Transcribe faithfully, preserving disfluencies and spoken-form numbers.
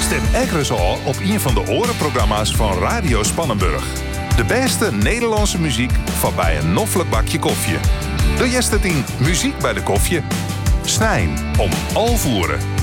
Stem Ekkeres al op een van de orenprogramma's van Radio Spannenburg. De beste Nederlandse muziek van bij een noffelijk bakje koffie. De Jestetien Muziek bij de koffie. Snijn om alvoeren.